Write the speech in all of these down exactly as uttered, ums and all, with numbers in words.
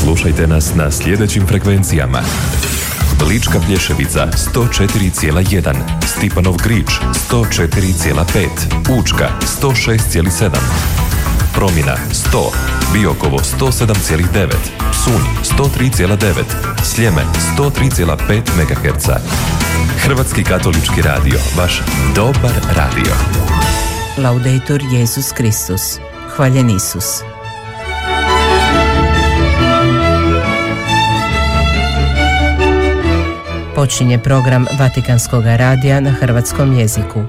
Slušajte nas na sljedećim frekvencijama: Lička Plješevica sto četiri zarez jedan, Stipanov Grič sto četiri zarez pet, Učka sto šest zarez sedam, Promina sto, Biokovo sto sedam zarez devet, Psunj sto tri zarez devet, Sljeme sto tri zarez pet megaherca. Hrvatski katolički radio, vaš dobar radio. Laudetur Jesus Kristus. Hvaljen Isus. Počinje program Vatikanskog radija na hrvatskom jeziku.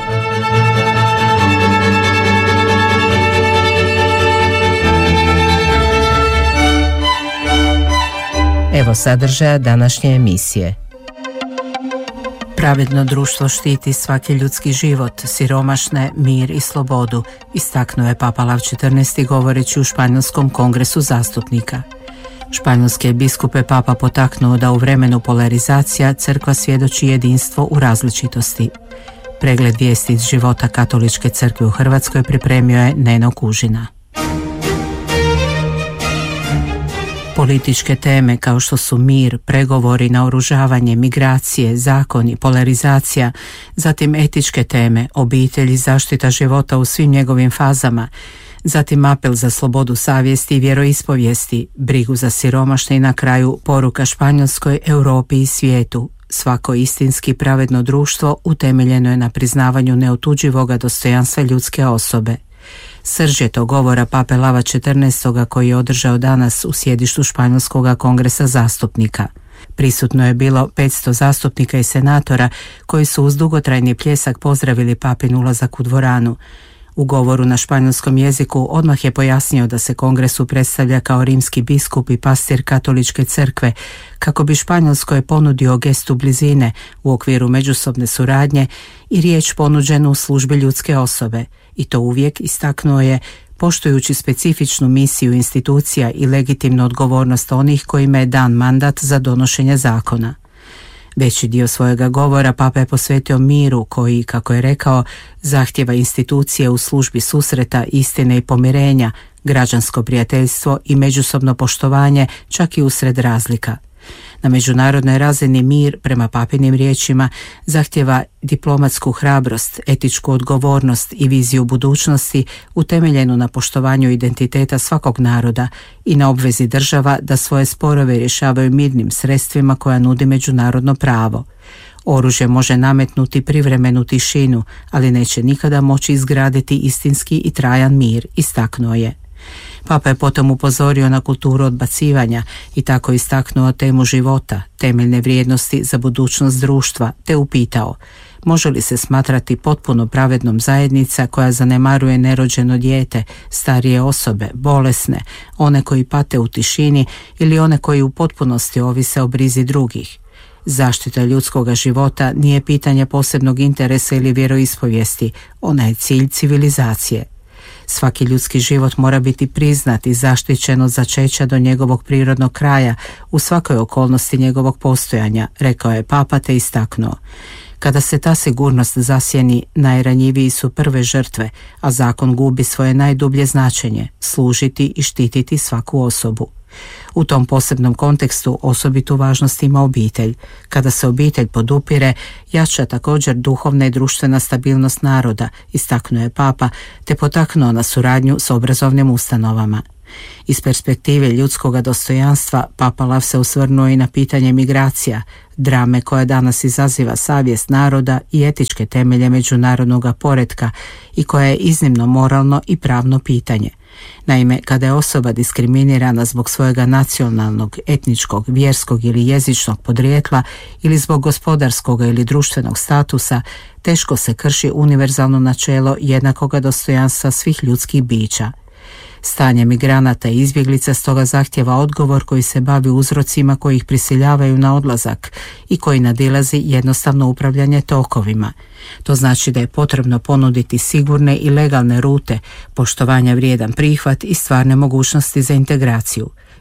Evo sadržaja današnje emisije. Pravedno društvo štiti svaki ljudski život, siromašne, mir i slobodu, istaknuo je Papa Lav četrnaesti govoreći u Španjolskom kongresu zastupnika. Španjolske biskupe Papa potaknuo da u vremenu polarizacija crkva svjedoči jedinstvo u različitosti. Pregled vijesti iz života Katoličke crkve u Hrvatskoj pripremio je Neno Kužina. Političke teme kao što su mir, pregovori, naoružavanje, migracije, zakoni, polarizacija, zatim etičke teme, obitelj i zaštita života u svim njegovim fazama, zatim apel za slobodu savjesti i vjeroispovijesti, brigu za siromašne i na kraju poruka Španjolskoj, Europi i svijetu. Svako istinski pravedno društvo utemeljeno je na priznavanju neotuđivoga dostojanstva ljudske osobe. Srž je to govora Pape Lava četrnaestog koji je održao danas u sjedištu Španjolskog kongresa zastupnika. Prisutno je bilo petsto zastupnika i senatora koji su uz dugotrajni pljesak pozdravili Papin ulazak u dvoranu. U govoru na španjolskom jeziku odmah je pojasnio da se kongresu predstavlja kao rimski biskup i pastir Katoličke crkve, kako bi Španjolskoj ponudio gestu blizine u okviru međusobne suradnje i riječ ponuđenu u službi ljudske osobe. I to uvijek, istaknuo je, poštujući specifičnu misiju institucija i legitimnu odgovornost onih kojima je dan mandat za donošenje zakona. Veći dio svojega govora Papa je posvetio miru koji, kako je rekao, zahtjeva institucije u službi susreta, istine i pomirenja, građansko prijateljstvo i međusobno poštovanje čak i usred razlika. Na međunarodnoj razini mir, prema Papinim riječima, zahtjeva diplomatsku hrabrost, etičku odgovornost i viziju budućnosti utemeljenu na poštovanju identiteta svakog naroda i na obvezi država da svoje sporove rješavaju mirnim sredstvima koja nudi međunarodno pravo. Oružje može nametnuti privremenu tišinu, ali neće nikada moći izgraditi istinski i trajan mir, istaknuo je. Papa je potom upozorio na kulturu odbacivanja i tako istaknuo temu života, temeljne vrijednosti za budućnost društva, te upitao: može li se smatrati potpuno pravednom zajednica koja zanemaruje nerođeno dijete, starije osobe, bolesne, one koji pate u tišini ili one koji u potpunosti ovise o brizi drugih? Zaštita ljudskoga života nije pitanje posebnog interesa ili vjeroispovijesti, ona je cilj civilizacije. Svaki ljudski život mora biti priznat i zaštićen od začeća do njegovog prirodnog kraja u svakoj okolnosti njegovog postojanja, rekao je Papa te istaknuo. Kada se ta sigurnost zasjeni, najranjiviji su prve žrtve, a zakon gubi svoje najdublje značenje, služiti i štititi svaku osobu. U tom posebnom kontekstu osobitu važnost ima obitelj. Kada se obitelj podupire, jača također duhovna i društvena stabilnost naroda, istaknuo je Papa, te potaknuo na suradnju s obrazovnim ustanovama. Iz perspektive ljudskoga dostojanstva Papa Lav se osvrnuo i na pitanje migracija, drame koja danas izaziva savjest naroda i etičke temelje međunarodnog poretka i koja je iznimno moralno i pravno pitanje. Naime, kada je osoba diskriminirana zbog svojega nacionalnog, etničkog, vjerskog ili jezičnog podrijetla ili zbog gospodarskog ili društvenog statusa, teško se krši univerzalno načelo jednakoga dostojanstva svih ljudskih bića. Stanje migranata i izbjeglica stoga zahtjeva odgovor koji se bavi uzrocima koji ih prisiljavaju na odlazak i koji nadilazi jednostavno upravljanje tokovima. To znači da je potrebno ponuditi sigurne i legalne rute, poštovanja vrijedan prihvat i stvarne mogućnosti za integraciju.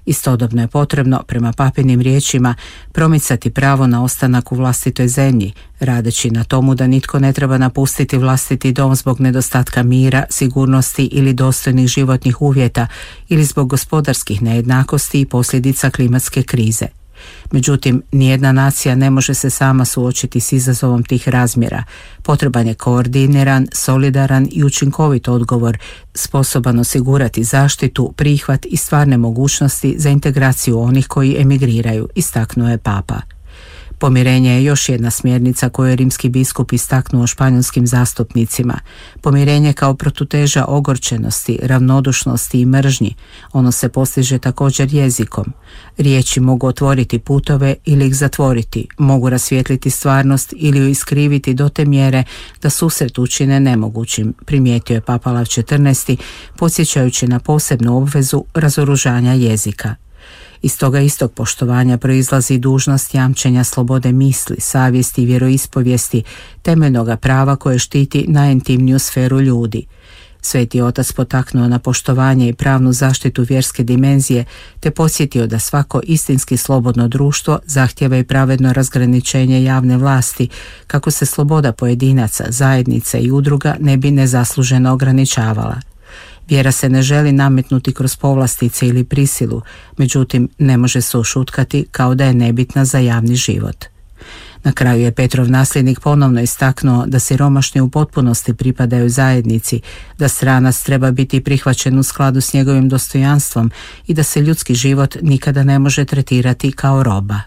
Istodobno je potrebno, prema papinim riječima, promicati pravo na ostanak u vlastitoj zemlji, radeći na tomu da nitko ne treba napustiti vlastiti dom zbog nedostatka mira, sigurnosti ili dostojnih životnih uvjeta ili zbog gospodarskih nejednakosti i posljedica klimatske krize. Međutim, nijedna nacija ne može se sama suočiti s izazovom tih razmjera. Potreban je koordiniran, solidaran i učinkovit odgovor, sposoban osigurati zaštitu, prihvat i stvarne mogućnosti za integraciju onih koji emigriraju, istaknuo je Papa. Pomirenje je još jedna smjernica koju je rimski biskup istaknuo španjolskim zastupnicima. Pomirenje kao protuteža ogorčenosti, ravnodušnosti i mržnji. Ono se postiže također jezikom. Riječi mogu otvoriti putove ili ih zatvoriti, mogu rasvijetliti stvarnost ili ju iskriviti do te mjere da susret učine nemogućim, primijetio je Papa Lav četrnaesti, podsjećajući na posebnu obvezu razoružanja jezika. Iz toga istog poštovanja proizlazi dužnost jamčenja slobode misli, savjesti i vjeroispovijesti, temeljnoga prava koje štiti najintimniju sferu ljudi. Sveti otac potaknuo na poštovanje i pravnu zaštitu vjerske dimenzije, te podsjetio da svako istinski slobodno društvo zahtijeva i pravedno razgraničenje javne vlasti, kako se sloboda pojedinaca, zajednica i udruga ne bi nezasluženo ograničavala. Vjera se ne želi nametnuti kroz povlastice ili prisilu, međutim ne može se ušutkati kao da je nebitna za javni život. Na kraju je Petrov nasljednik ponovno istaknuo da siromašni u potpunosti pripadaju zajednici, da stranac treba biti prihvaćen u skladu s njegovim dostojanstvom i da se ljudski život nikada ne može tretirati kao roba.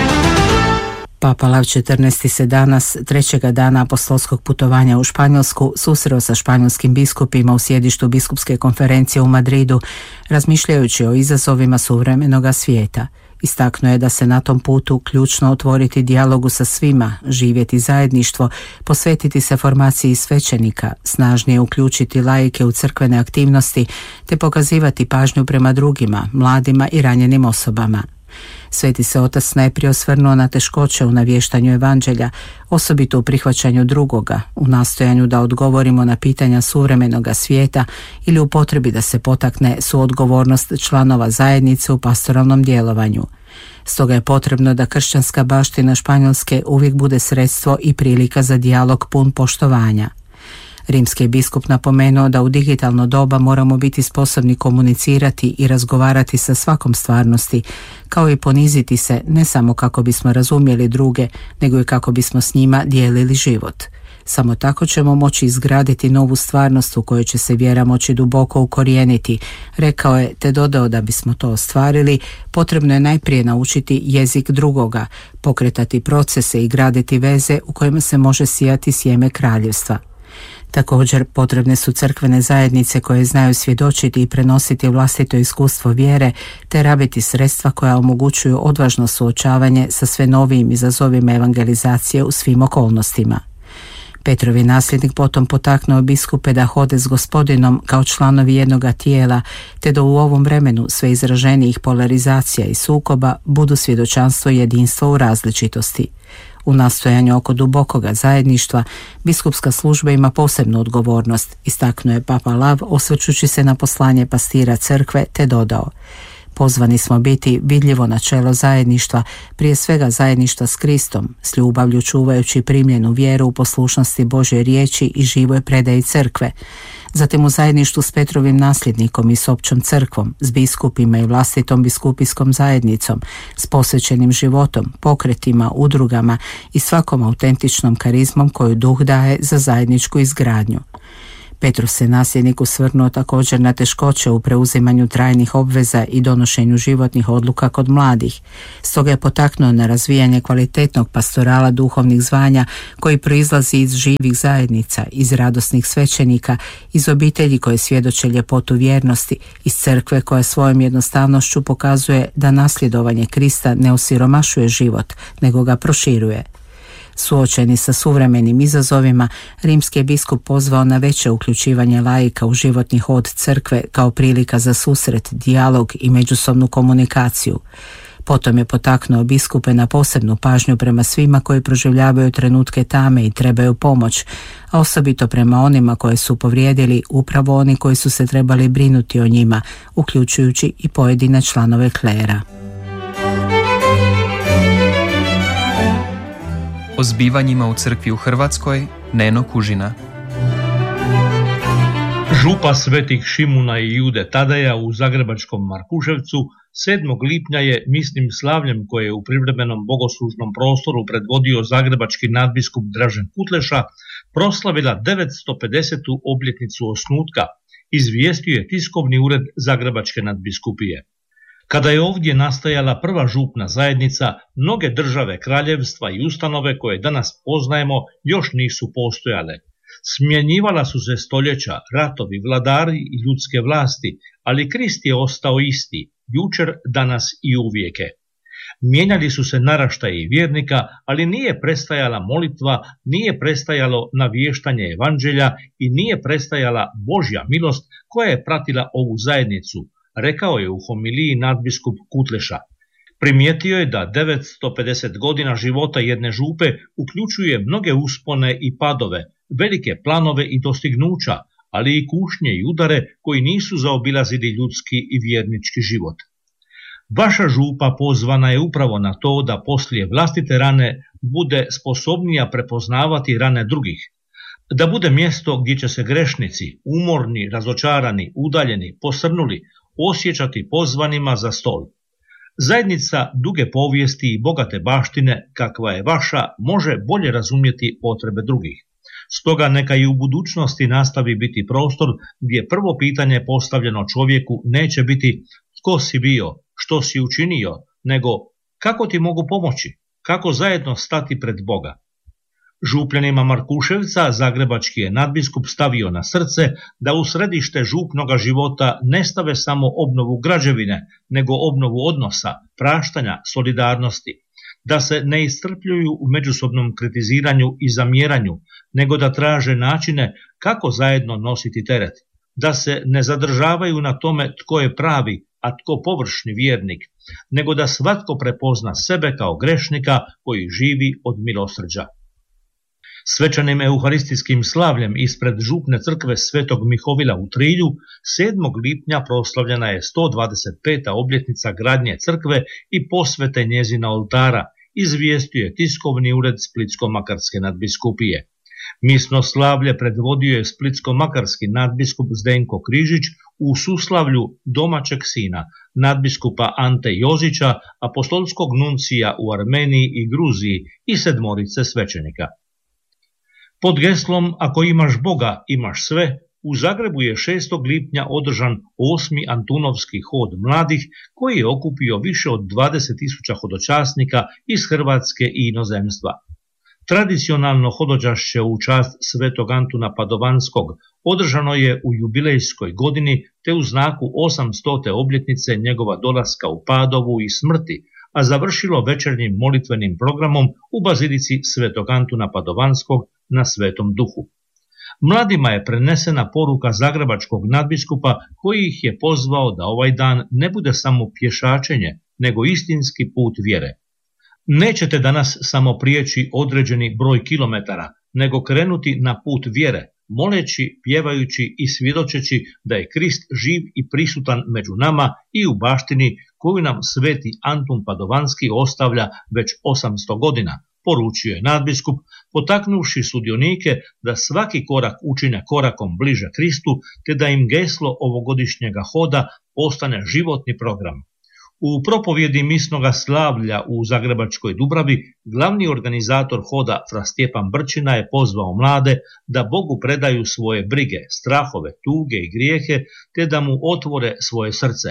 Papa Lav četrnaesti se danas, trećega dana apostolskog putovanja u Španjolsku, susreo sa španjolskim biskupima u sjedištu biskupske konferencije u Madridu, razmišljajući o izazovima suvremenoga svijeta. Istaknuo je da se na tom putu ključno otvoriti dijalogu sa svima, živjeti zajedništvo, posvetiti se formaciji svećenika, snažnije uključiti laike u crkvene aktivnosti, te pokazivati pažnju prema drugima, mladima i ranjenim osobama. Sveti se otac najprije osvrnuo na teškoće u navještanju evanđelja, osobito u prihvaćanju drugoga, u nastojanju da odgovorimo na pitanja suvremenoga svijeta ili u potrebi da se potakne suodgovornost članova zajednice u pastoralnom djelovanju. Stoga je potrebno da kršćanska baština Španjolske uvijek bude sredstvo i prilika za dijalog pun poštovanja. Rimski biskup napomenuo da u digitalno doba moramo biti sposobni komunicirati i razgovarati sa svakom stvarnosti, kao i poniziti se ne samo kako bismo razumjeli druge, nego i kako bismo s njima dijelili život. Samo tako ćemo moći izgraditi novu stvarnost u kojoj će se vjera moći duboko ukorijeniti, rekao je, te dodao da bismo to ostvarili, potrebno je najprije naučiti jezik drugoga, pokretati procese i graditi veze u kojima se može sijati sjeme kraljevstva. Također potrebne su crkvene zajednice koje znaju svjedočiti i prenositi vlastito iskustvo vjere, te rabiti sredstva koja omogućuju odvažno suočavanje sa sve novijim izazovima evangelizacije u svim okolnostima. Petrovi nasljednik potom potaknuo biskupe da hode s Gospodinom kao članovi jednoga tijela, te da u ovom vremenu sve izraženijih polarizacija i sukoba budu svjedočanstvo i jedinstvo u različitosti. U nastojanju oko dubokoga zajedništva biskupska služba ima posebnu odgovornost, istaknuo je Papa Lav osvrćući se na poslanje pastira crkve, te dodao: pozvani smo biti vidljivo načelo zajedništva, prije svega zajedništva s Kristom, s ljubavlju čuvajući primljenu vjeru u poslušnosti Božje riječi i živoj predaji crkve. Zatim u zajedništvu s Petrovim nasljednikom i s općom crkvom, s biskupima i vlastitom biskupijskom zajednicom, s posvećenim životom, pokretima, udrugama i svakom autentičnom karizmom koju duh daje za zajedničku izgradnju. Petrov se nasljednik osvrnuo također na teškoće u preuzimanju trajnih obveza i donošenju životnih odluka kod mladih. Stoga je potaknuo na razvijanje kvalitetnog pastorala duhovnih zvanja koji proizlazi iz živih zajednica, iz radosnih svećenika, iz obitelji koje svjedoče ljepotu vjernosti, iz crkve koja svojom jednostavnošću pokazuje da nasljedovanje Krista ne osiromašuje život, nego ga proširuje. Suočeni sa suvremenim izazovima, rimski je biskup pozvao na veće uključivanje laika u životni hod crkve kao prilika za susret, dijalog i međusobnu komunikaciju. Potom je potaknuo biskupe na posebnu pažnju prema svima koji proživljavaju trenutke tame i trebaju pomoć, a osobito prema onima koje su povrijedili upravo oni koji su se trebali brinuti o njima, uključujući i pojedine članove klera. O zbivanjima u crkvi u Hrvatskoj Neno Kužina. Župa svetih Šimuna i Jude Tadeja u zagrebačkom Markuševcu sedmog lipnja je misnim slavljem koje je u privremenom bogoslužnom prostoru predvodio zagrebački nadbiskup Dražen Kutleša proslavila devetsto pedesetu obljetnicu osnutka, izvijestio je tiskovni ured Zagrebačke nadbiskupije. Kada je ovdje nastajala prva župna zajednica, mnoge države, kraljevstva i ustanove koje danas poznajemo još nisu postojale. Smjenjivala su se stoljeća, ratovi, vladari i ljudske vlasti, ali Krist je ostao isti, jučer, danas i uvijeke. Mijenjali su se naraštaji vjernika, ali nije prestajala molitva, nije prestajalo navještanje evanđelja i nije prestajala Božja milost koja je pratila ovu zajednicu, rekao je u homiliji nadbiskup Kutleša. Primijetio je da devetsto pedeset godina života jedne župe uključuje mnoge uspone i padove, velike planove i dostignuća, ali i kušnje i udare koji nisu zaobilazili ljudski i vjernički život. Vaša župa pozvana je upravo na to da poslije vlastite rane bude sposobnija prepoznavati rane drugih, da bude mjesto gdje će se grešnici, umorni, razočarani, udaljeni, posrnuli, osjećati pozvanima za stol. Zajednica duge povijesti i bogate baštine, kakva je vaša, može bolje razumjeti potrebe drugih. Stoga neka i u budućnosti nastavi biti prostor gdje prvo pitanje postavljeno čovjeku neće biti tko si bio, što si učinio, nego kako ti mogu pomoći, kako zajedno stati pred Boga. Župljanima Markuševca zagrebački je nadbiskup stavio na srce da u središte župnoga života ne stave samo obnovu građevine, nego obnovu odnosa, praštanja, solidarnosti, da se ne iscrpljuju u međusobnom kritiziranju i zamjeranju, nego da traže načine kako zajedno nositi teret, da se ne zadržavaju na tome tko je pravi, a tko površni vjernik, nego da svatko prepozna sebe kao grešnika koji živi od milosrđa. Svečanim euharistijskim slavljem ispred župne crkve Svetog Mihovila u Trilju sedmog lipnja proslavljena je sto dvadeset peta obljetnica gradnje crkve i posvete njezina oltara, izvijestio je tiskovni ured Splitsko-makarske nadbiskupije. Misno slavlje predvodio je splitsko-makarski nadbiskup Zdenko Križić u suslavlju domaćeg sina, nadbiskupa Ante Jozića, apostolskog nuncija u Armeniji i Gruziji i sedmorice svećenika. Pod geslom Ako imaš Boga, imaš sve, u Zagrebu je šestog lipnja održan osmi Antunovski hod mladih koji je okupio više od dvadeset tisuća hodočasnika iz Hrvatske i inozemstva. Tradicionalno hodočašće u čast svetog Antuna Padovanskog održano je u jubilejskoj godini te u znaku osamstote obljetnice njegova dolaska u Padovu i smrti, a završilo večernjim molitvenim programom u bazilici svetog Antuna Padovanskog na Svetom Duhu. Mladima je prenesena poruka zagrebačkog nadbiskupa koji ih je pozvao da ovaj dan ne bude samo pješačenje, nego istinski put vjere. Nećete danas samo prijeći određeni broj kilometara, nego krenuti na put vjere, moleći, pjevajući i svjedočeći da je Krist živ i prisutan među nama i u baštini koju nam sveti Antun Padovanski ostavlja već osamsto godina, poručio je nadbiskup, potaknuvši sudionike da svaki korak učine korakom bliže Kristu, te da im geslo ovogodišnjega hoda postane životni program. U propovjedi misnoga slavlja u Zagrebačkoj Dubravi glavni organizator hoda fra Stjepan Brčina je pozvao mlade da Bogu predaju svoje brige, strahove, tuge i grijehe, te da mu otvore svoje srce.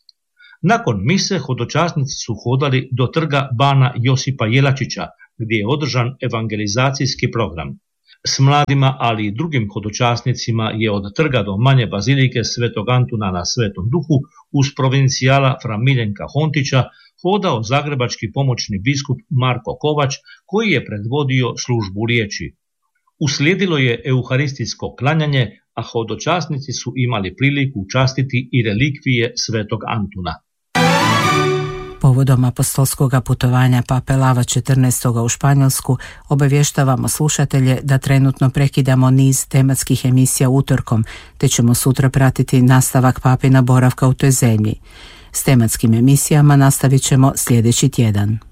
Nakon mise hodočasnici su hodali do trga bana Josipa Jelačića, gdje je održan evangelizacijski program. S mladima, ali i drugim hodočasnicima je od trga do manje bazilike svetog Antuna na Svetom Duhu uz provincijala fra Miljenka Hontića hodao zagrebački pomoćni biskup Marko Kovač, koji je predvodio službu riječi. Uslijedilo je euharistijsko klanjanje, a hodočasnici su imali priliku častiti i relikvije svetog Antuna. Po Povodom apostolskog putovanja pape Lava četrnaestog u Španjolsku obavještavamo slušatelje da trenutno prekidamo niz tematskih emisija utorkom, te ćemo sutra pratiti nastavak papina boravka u toj zemlji. S tematskim emisijama nastavit ćemo sljedeći tjedan.